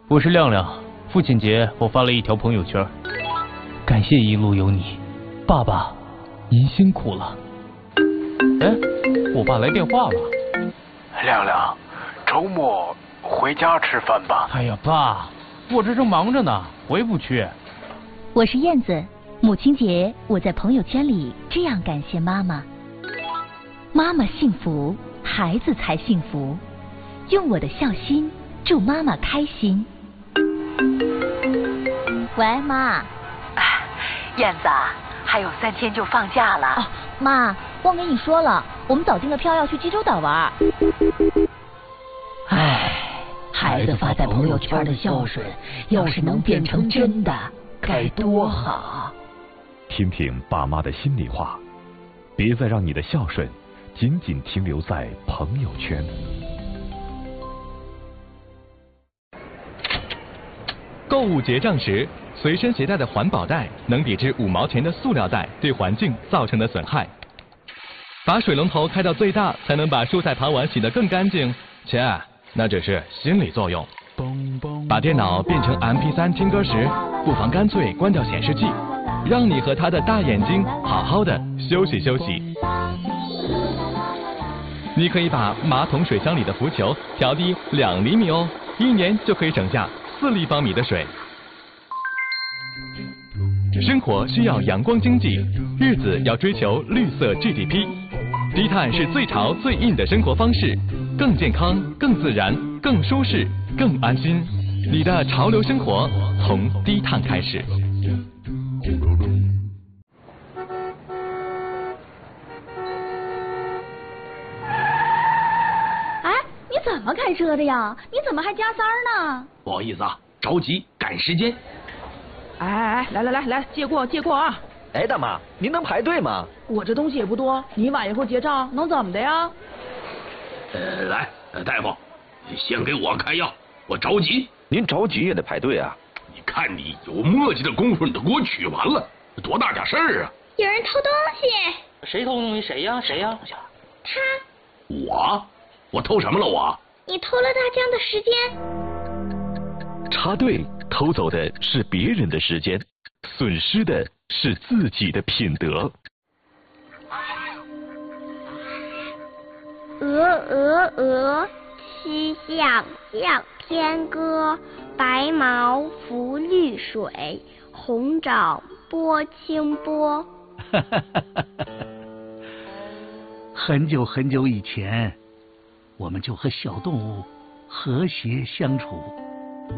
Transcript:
我是亮亮，父亲节我发了一条朋友圈，感谢一路有你，爸爸，您辛苦了。哎，我爸来电话了。 亮亮，周末回家吃饭吧。 哎呀，爸，我这正忙着呢，回不去。 我是燕子，母亲节我在朋友圈里这样感谢妈妈：妈妈幸福，孩子才幸福。用我的孝心祝妈妈开心。喂，妈。 燕子，还有3天就放假了。 哦，妈，忘跟你说了，我们早订了票要去济州岛玩。 唉，孩子发在朋友圈的孝顺，要是能变成真的，该多好。 听听爸妈的心里话，别再让你的孝顺仅仅停留在朋友圈。 购物结账时，随身携带的环保袋能抵制5毛钱的塑料袋对环境造成的损害。把水龙头开到最大，才能把蔬菜盘碗洗得更干净。切，那只是心理作用。把电脑变成 MP3 听歌时，不妨干脆关掉显示器，让你和他的大眼睛好好的休息休息。你可以把马桶水箱里的浮球调低2厘米哦，1年就可以省下4立方米的水。生活需要阳光经济，日子要追求绿色 GDP。低碳是最潮最硬的生活方式，更健康、更自然、更舒适、更安心。你的潮流生活从低碳开始。 哎，你怎么开车的呀？你怎么还加塞呢？ 不好意思啊，着急赶时间。 哎，来，借过啊！ 哎，大妈，您能排队吗？ 我这东西也不多，你晚一会儿结账能怎么的呀？ 来，大夫，先给我开药，我着急。 您着急也得排队啊！ 你看你有磨叽的功夫，你都给我取完了，多大点事儿啊！ 有人偷东西。 谁偷东西？谁呀？ 他。 我偷什么了我？ 你偷了大江的时间。 插队偷走的是别人的时间，损失的是自己的品德。 鹅，曲项向天歌，白毛浮绿水，红掌拨清波。 很久很久以前，我们就和小动物和谐相处。